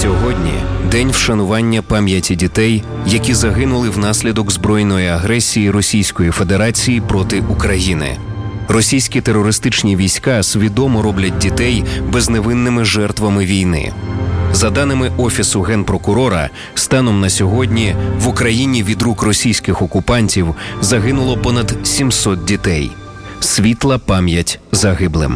Сьогодні день вшанування пам'яті дітей, які загинули внаслідок збройної агресії Російської Федерації проти України. Російські терористичні війська свідомо роблять дітей безневинними жертвами війни. За даними Офісу Генпрокурора, станом на сьогодні в Україні від рук російських окупантів загинуло понад 700 дітей. Світла пам'ять загиблим.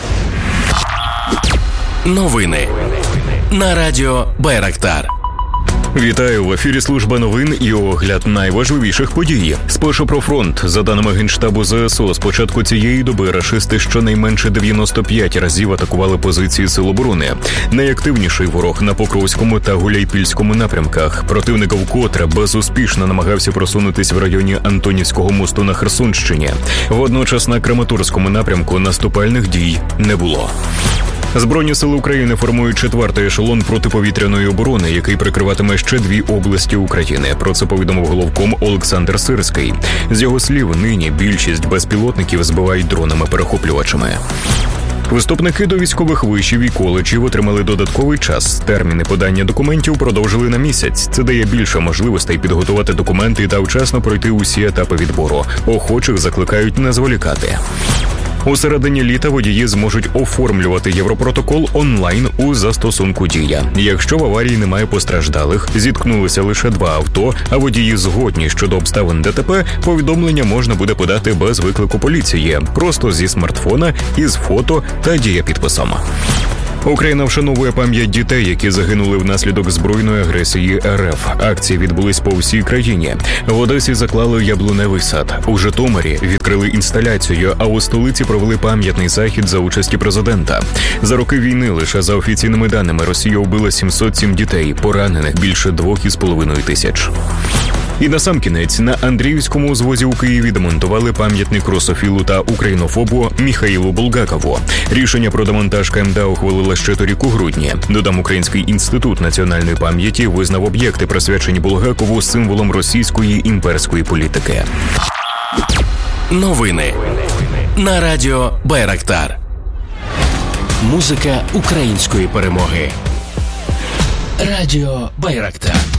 Новини на радіо Байрактар. Вітаю, в ефірі служба новин і огляд найважливіших подій. Спершу про фронт. За даними Генштабу ЗСУ, з початку цієї доби рашисти щонайменше 95 разів атакували позиції Сил оборони. Найактивніший ворог на Покровському та Гуляйпільському напрямках. Противник вкотре безуспішно намагався просунутись в районі Антонівського мосту на Херсонщині. Водночас на Краматорському напрямку наступальних дій не було. Збройні сили України формують 4-й ешелон протиповітряної оборони, який прикриватиме ще 2 області України. Про це повідомив головком Олександр Сирський. З його слів, нині більшість безпілотників збивають дронами-перехоплювачами. Вступники до військових вишів і коледжів отримали додатковий час. Терміни подання документів продовжили на місяць. Це дає більше можливостей підготувати документи та вчасно пройти усі етапи відбору. Охочих закликають не зволікати. У середині літа водії зможуть оформлювати Європротокол онлайн у застосунку «Дія». Якщо в аварії немає постраждалих, зіткнулися лише 2 авто, а водії згодні щодо обставин ДТП, повідомлення можна буде подати без виклику поліції, просто зі смартфона із фото та дієпідписом. Україна вшановує пам'ять дітей, які загинули внаслідок збройної агресії РФ. Акції відбулись по всій країні. В Одесі заклали яблуневий сад. У Житомирі відкрили інсталяцію, а у столиці провели пам'ятний захід за участі президента. За роки війни лише за офіційними даними Росія вбила 707 дітей, поранених більше 2,5 тисяч. І насамкінець, на Андріївському узвозі у Києві демонтували пам'ятник русофілу та українофобу Міхаїлу Булгакову. Рішення про демонтаж КМДА ухвалила ще торік у грудні. Додам, Український інститут національної пам'яті визнав об'єкти, присвячені Булгакову, символом російської імперської політики. Новини на радіо Байрактар. Музика української перемоги. Радіо Байрактар.